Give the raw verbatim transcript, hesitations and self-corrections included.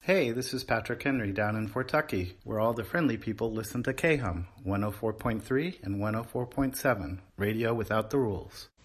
Hey, this is Patrick Henry down in Fort Tucky, where all the friendly people listen to K H U M, one oh four point three and one oh four point seven, radio without the rules.